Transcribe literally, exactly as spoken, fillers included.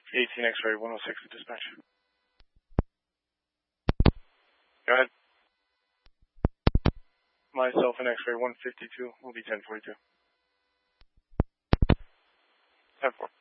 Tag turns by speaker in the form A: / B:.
A: eighteen X-ray one oh six to dispatch. Go ahead. Myself and X-ray one fifty-two will be ten forty-two. ten four.